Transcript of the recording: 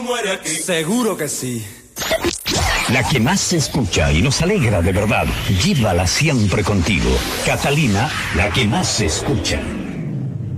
muere aquí. Seguro que sí. La que más se escucha y nos alegra de verdad. Llévala siempre contigo. Catalina, la que más se escucha.